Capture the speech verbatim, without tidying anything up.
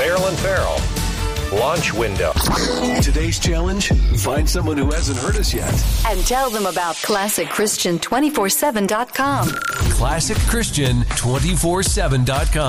Marilyn Farrell. Launch window. Today's challenge, find someone who hasn't heard us yet. And tell them about Classic Christian two forty-seven dot com. Classic Christian two forty-seven dot com.